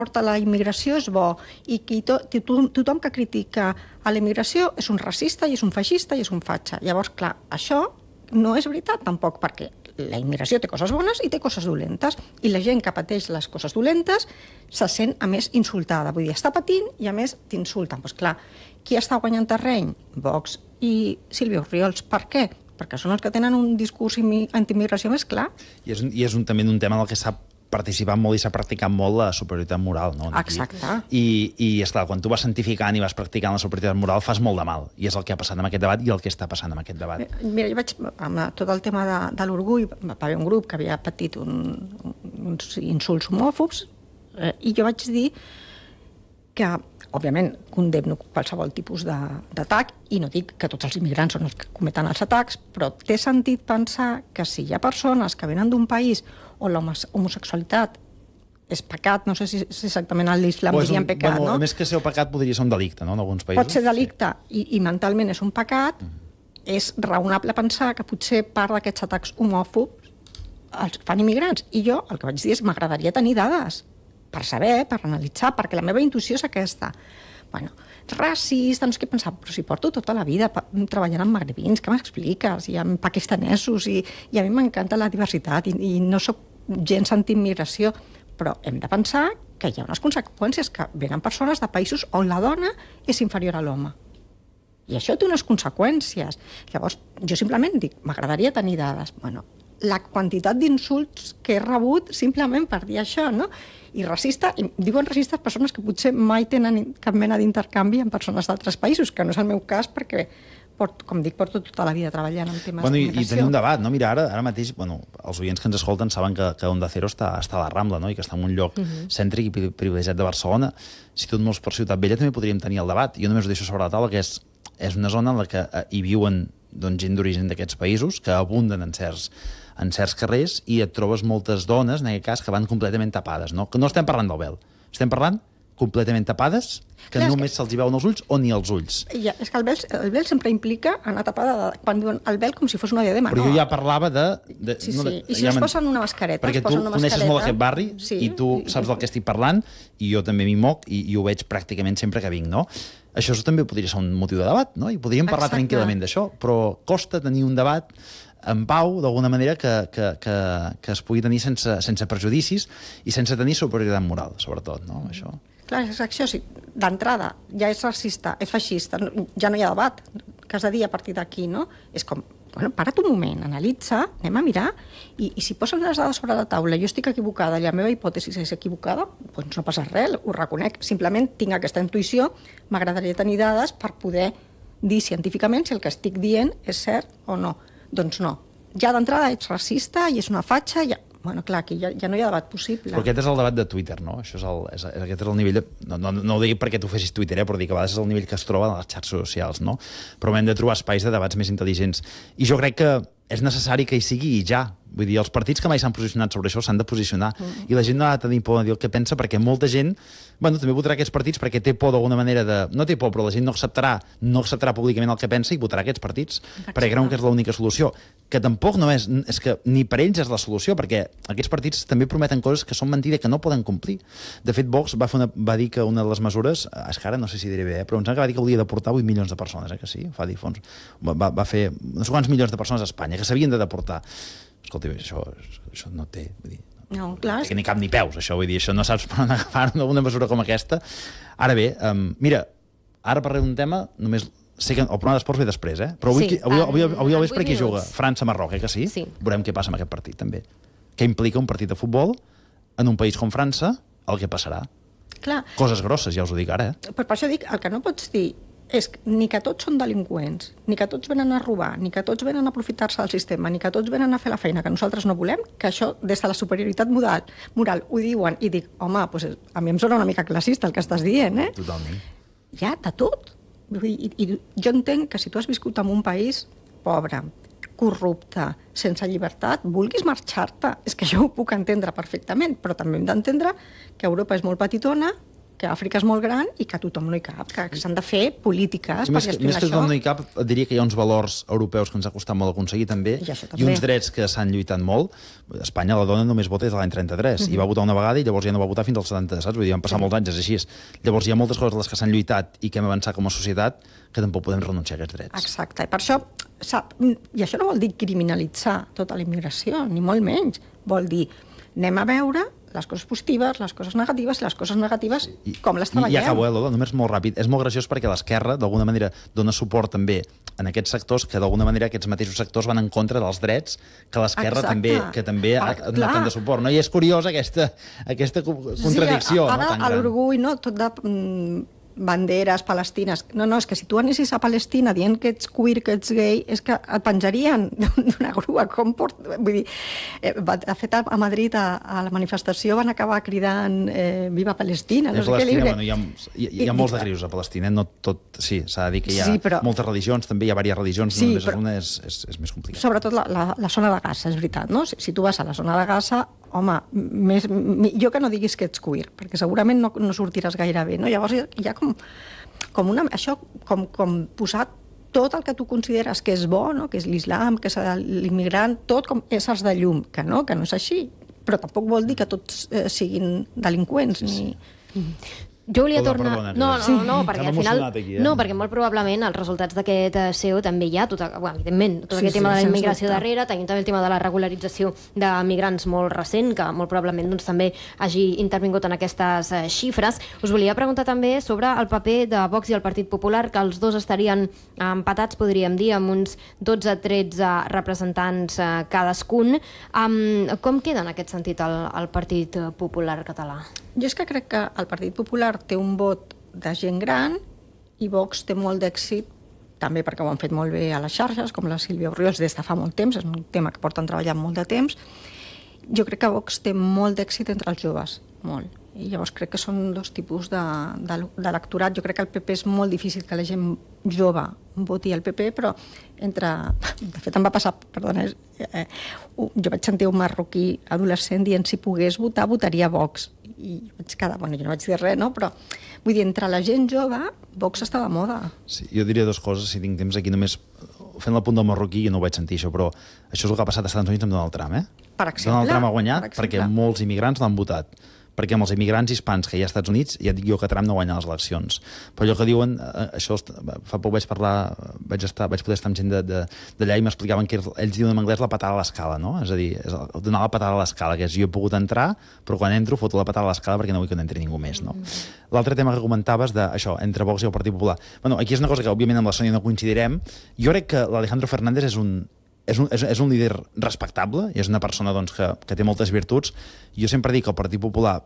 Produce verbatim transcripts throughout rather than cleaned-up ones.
porta la immigració és bo i qui to, tothom, tothom que critica a la immigració és un racista i és un feixista i és un fatxa. Llavors, clar, això no és veritat tampoc, perquè la immigració té coses bones i té coses dolentes, i la gent que pateix les coses dolentes se sent, a més, insultada. Vull dir, està patint i, a més, t'insulten. Doncs clar, qui està guanyant terreny? Vox i Sílvia Orriols. Per què? Perquè són els que tenen un discurs antiimmigració més clar. I és, i és un, també un tema en el que s'ha participat molt i s'ha practicat molt la superioritat moral, no? Aquí. Exacte. I, i esclar, quan tu vas santificant i vas practicant la superioritat moral fas molt de mal, i és el que ha passat amb aquest debat i el que està passant amb aquest debat. Mira, jo vaig, amb tot el tema de, de l'orgull, va haver un grup que havia patit un, uns insults homòfobs, eh, i jo vaig dir que, òbviament, condemno qualsevol tipus d'atac, i no dic que tots els immigrants són els que cometen els atacs, però té sentit pensar que si hi ha persones que venen d'un país on l'homosexualitat és pecat, no sé si és exactament a l'islam dirien pecat, bueno, no? A més que ser un pecat podria ser un delicte, no?, en alguns països. Pot ser delicte, sí. i, i mentalment és un pecat, mm. és raonable pensar que potser part d'aquests atacs homòfobs els fan immigrants. I jo el que vaig dir és m'agradaria tenir dades per saber, per analitzar, perquè la meva intuïció és aquesta. Bueno, racista, no sé què pensar, però si porto tota la vida treballant amb magrebins, què m'expliques? I amb pakistanesos, i, i a mi m'encanta la diversitat, i, i no sóc gens antiimmigració, però hem de pensar que hi ha unes conseqüències, que venen persones de països on la dona és inferior a l'home. I això té unes conseqüències. Llavors, jo simplement dic, m'agradaria tenir dades. Bueno, la quantitat d'insults que he rebut simplement per dir això, no? I racista, i diuen racistes persones que potser mai tenen cap mena d'intercanvi amb persones d'altres països, que no és el meu cas perquè, porto, com dic, porto tota la vida treballant en temes bueno, d'immigració. I, i tenir un debat, no? Mira, ara, ara mateix, bueno, els oients que ens escolten saben que, que Onda Cero està, està a la Rambla, no?, i que està en un lloc uh -huh. cèntric i privilegiat de Barcelona. Si tu et mous per Ciutat Vella també podríem tenir el debat. Jo només ho deixo sobre la taula, que és, és una zona en la que eh, hi viuen doncs, gent d'origen d'aquests països, que abunden en certs, en certs carrers, i et trobes moltes dones, en aquest cas, que van completament tapades. No, que no estem parlant del vel, estem parlant completament tapades, que clar, només que... se'ls hi veuen els ulls o ni els ulls. Ja, és que el vel, el vel sempre implica anar tapada, de, quan diuen el vel com si fos una diadema. Però no. jo ja parlava de... de sí, no, sí, de, i si ja no es posen una mascareta... Perquè tu coneixes mascareta. molt aquest barri, sí, i tu saps del que estic parlant, i jo també m'hi moc, i, i ho veig pràcticament sempre que vinc, no? Això també podria ser un motiu de debat, no? I podríem parlar Exacte. tranquil·lament d'això, però costa tenir un debat en pau, d'alguna manera, que, que, que, que es pugui tenir sense, sense prejudicis i sense tenir superioritat moral, sobretot, no? Això... Clar, és això, si d'entrada ja és racista, és feixista, ja no hi ha debat, que has de dir a partir d'aquí, no? És com, bueno, para't un moment, analitza, anem a mirar, i, i si posen les dades sobre la taula, jo estic equivocada i la meva hipòtesi és equivocada, doncs no passa res, ho reconec, simplement tinc aquesta intuïció, m'agradaria tenir dades per poder dir científicament si el que estic dient és cert o no. Doncs no. Ja d'entrada ets racista i és una fatxa, ja... Bueno, clar, aquí ja, ja no hi ha debat possible. Però aquest és el debat de Twitter, no? Això és el, és, aquest és el nivell de... No, no, no ho dic perquè tu fessis Twitter, eh? Però dic que a vegades és el nivell que es troba a les xarxes socials, no? Però hem de trobar espais de debats més intel·ligents. I jo crec que és necessari que hi sigui i ja. Vull dir, els partits que mai s'han posicionat sobre això s'han de posicionar. Mm. I la gent no ha de tenir por de dir el que pensa, perquè molta gent, bueno, també votarà aquests partits perquè té por d'alguna manera de... No té por, però la gent no acceptarà, no acceptarà públicament el que pensa i votarà aquests partits, Exacte. perquè creuen que és l'única solució. Que tampoc no és... És que ni per ells és la solució, perquè aquests partits també prometen coses que són mentida, que no poden complir. De fet, Vox va, fer una, va dir que una de les mesures, és que ara no sé si diré bé, eh, però em sembla que va dir que volia deportar vuit milions de persones, eh, que sí? Fa dir fons. Va, va fer no sé quants milions de persones a Espanya, que s'havien de deportar. Escolta, això, això no té... Vull dir, no, clar. No té ni cap ni peus, això. Vull dir, això no saps per on agafar una mesura com aquesta. Ara bé, um, mira, ara parlaré d'un tema, només... Sé que el programa d'esports ve després, eh? Però avui, sí, avui, avui, avui, avui al vespre qui juga? França-Marroc, eh, que sí? Sí. Veurem què passa amb aquest partit, també. Què implica un partit de futbol en un país com França, el que passarà. Clar. Coses grosses, ja us ho dic ara, eh? Per això dic, el que no pots dir és ni que tots són delinqüents, ni que tots venen a robar, ni que tots venen a aprofitar-se del sistema, ni que tots venen a fer la feina que nosaltres no volem, que això, des de la superioritat moral, moral ho diuen, i dic, home, doncs a mi em sona una mica classista el que estàs dient, eh? Totalment. Hi ha de tot. I, i jo entenc que si tu has viscut en un país pobre, corrupte, sense llibertat, vulguis marxar-te. És que jo ho puc entendre perfectament, però també hem d'entendre que Europa és molt petitona, que Àfrica és molt gran i que tothom no hi cap, que s'han de fer polítiques I per més, que- gestionar més que això. tothom no hi cap, et diria que hi ha uns valors europeus que ens ha costat molt aconseguir també, I això i també. uns drets que s'han lluitat molt. A Espanya la dona només vota des de l'any trenta-tres, i va votar una vegada i llavors ja no va votar fins als setanta, saps? Vull dir, van passar molts anys, és així. Llavors hi ha moltes coses a les que s'han lluitat i que hem avançat com a societat que tampoc podem renunciar a aquests drets. Exacte, i per això, sap, i això no vol dir criminalitzar tota la immigració, ni molt menys. Vol dir, anem a veure les coses positives, les coses negatives i les coses negatives, I, com les I, treballem. I acabo, eh, Lola, només molt ràpid. És molt graciós perquè l'esquerra, d'alguna manera, dona suport també en aquests sectors que, d'alguna manera, aquests mateixos sectors van en contra dels drets que l'esquerra també, que també ha Ah, donat tant de suport. No? I és curiosa aquesta, aquesta contradicció. Sí, ara no, tan gran. l'orgull, no? Tot de mm, banderes palestines. No, no, és que si tu anessis a Palestina dient que ets queer, que ets gay, és que et penjarien d'una grua. Com port... Vull dir, eh, de fet, a Madrid, a, a la manifestació, van acabar cridant eh, Viva Palestina, no A sé què Palestina, libre. bueno, hi, ha, hi, hi ha molts de grius a Palestina, no tot, sí, s'ha de dir que hi ha Sí, però- moltes religions, també hi ha diverses religions, Sí, no només però- una és, és, és més complicat. Sobretot la, la, la zona de Gaza, és veritat, no? Si, si tu vas a la zona de Gaza, home, més, jo que no diguis que ets queer, perquè segurament no, no sortiràs gaire bé, no? Llavors hi ha, hi ha com, com una, això, com, com posar tot el que tu consideres que és bo, no? Que és l'islam, que és l'immigrant, tot com éssers de llum, que no, que no és així. Però tampoc vol dir que tots eh, siguin delinqüents, ni... Jo volia Perdona, tornar... perdona, no, que- no, Sí. no, perquè T'han al final... emocionat aquí, eh? No, perquè molt probablement els resultats d'aquest eh, S E O també hi ha, tot, bueno, evidentment, tot Sí, aquest tema sí, de la sens immigració dubte. darrere, tenim també el tema de la regularització de migrants molt recent, que molt probablement doncs, també hagi intervingut en aquestes eh, xifres. Us volia preguntar també sobre el paper de Vox i el Partit Popular, que els dos estarien empatats, podríem dir, amb uns dotze tretze representants eh, cadascun. Um, com queda en aquest sentit el, el Partit Popular català? Jo és que crec que el Partit Popular té un vot de gent gran i Vox té molt d'èxit, també perquè ho han fet molt bé a les xarxes, com la Sílvia Orriols des de fa molt temps, és un tema que porten treballant molt de temps. Jo crec que Vox té molt d'èxit entre els joves, molt. I llavors crec que són dos tipus de, de, d'electorat. Jo crec que el P P és molt difícil que la gent jove voti el P P, però entre... De fet, em va passar... Perdona, eh, jo vaig sentir un marroquí adolescent dient si pogués votar, votaria Vox. I vaig quedar... Bueno, jo no vaig dir res, no? Però vull dir, entre la gent jove, Vox està de moda. Sí, jo diria dues coses, si tinc temps aquí només fent el punt del marroquí, jo no ho vaig sentir això, però això és el que ha passat als Estats Units amb Donald Trump, eh? Per exemple, Donald Trump ha guanyat per exemple. perquè molts immigrants l'han votat, perquè amb els immigrants hispans que hi ha als Estats Units, ja dic jo que Trump no guanya les eleccions. Però allò que diuen, eh, això, fa poc vaig parlar, vaig, estar, vaig poder estar amb gent d'allà i m'explicaven que ells diuen en anglès la patada a l'escala, no? És a dir, és el, donar la patada a l'escala, que és jo he pogut entrar, però quan entro foto la patada a l'escala perquè no vull que no entri ningú més, no? Mm. L'altre tema que comentaves de això, entre Vox i el Partit Popular. Bueno, aquí és una cosa que òbviament amb la Sònia no coincidirem. Jo crec que l'Alejandro Fernández és un, és un, és, és un líder respectable i és una persona doncs, que, que té moltes virtuts. Jo sempre dic que el Partit Popular,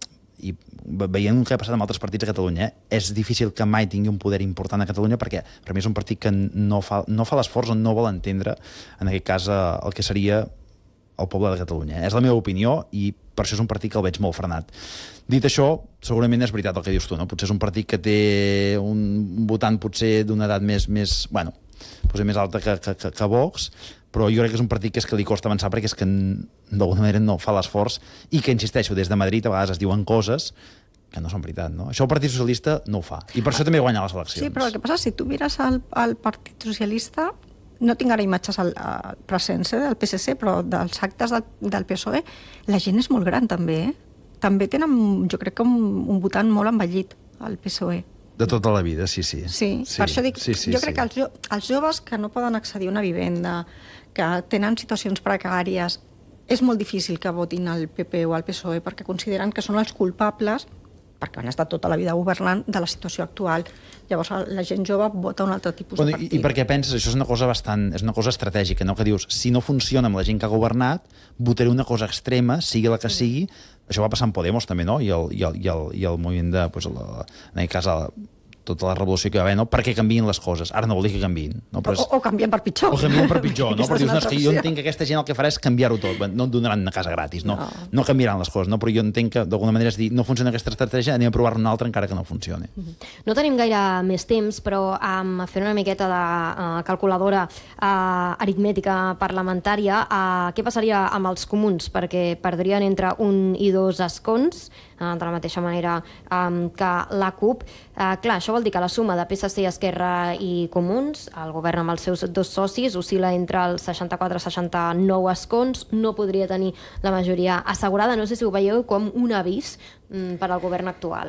i veient el que ha passat amb altres partits a Catalunya, eh, és difícil que mai tingui un poder important a Catalunya perquè per mi és un partit que no fa, no fa l'esforç o no vol entendre, en aquest cas, eh, el que seria el poble de Catalunya. És la meva opinió i per això és un partit que el veig molt frenat. Dit això, segurament és veritat el que dius tu, no? Potser és un partit que té un votant potser d'una edat més, més, bueno, potser més alta que, que, que, que Vox, però jo crec que és un partit que és que li costa avançar perquè és que d'alguna manera no fa l'esforç i que, insisteixo, des de Madrid a vegades es diuen coses que no són veritat, no? Això el Partit Socialista no ho fa, i per això també guanya les eleccions. Sí, però el que passa, si tu mires el, el Partit Socialista, no tinc ara imatges al, al presents eh, del P S C, però dels actes del, del P S O E, la gent és molt gran també, eh? També tenen, jo crec que un, un votant molt envellit, al P S O E. De tota la vida, sí, sí. Sí, sí, per això dic, sí, sí, jo sí. crec que els, jo, els joves que no poden accedir a una vivenda, que tenen situacions precàries, és molt difícil que votin al P P o al P S O E perquè consideren que són els culpables, perquè han estat tota la vida governant, de la situació actual. Llavors la gent jove vota un altre tipus Bueno, de partit. i, I perquè penses, això és una cosa bastant, és una cosa estratègica, no? Que dius, si no funciona amb la gent que ha governat, votaré una cosa extrema, sigui la que sigui. Això va passar amb Podemos també, no? I el, i el, i el, i el moviment de, pues, la, en aquest cas, la, tota la revolució que va haver, no? Perquè canviïn les coses. Ara no vol dir que canviïn. No? Però és... o, o canvien per pitjor. O canvien per pitjor, no? Aquesta Però és dius, una no, és que altra jo opció. entenc que aquesta gent el que farà és canviar-ho tot. No et donaran una casa gratis, no? No. No canviaran les coses, no? Però jo entenc que d'alguna manera és dir, no funciona aquesta estratègia, anem a provar una altra encara que no funcioni. No tenim gaire més temps, però um, fent una miqueta de uh, calculadora uh, aritmètica parlamentària, uh, què passaria amb els comuns? Perquè perdrien entre un i dos escons, eh, de la mateixa manera eh, que la CUP. Eh, clar, això vol dir que la suma de P S C, Esquerra i Comuns, el govern amb els seus dos socis, oscil·la entre els seixanta-quatre i seixanta-nou escons, no podria tenir la majoria assegurada. No sé si ho veieu com un avís mm, per al govern actual.